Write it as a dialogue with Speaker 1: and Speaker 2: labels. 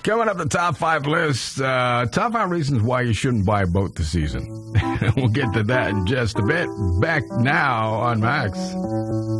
Speaker 1: Coming up, the top 5 list. Top 5 reasons why you shouldn't buy a boat this season. We'll get to that in just a bit. Back now on Max.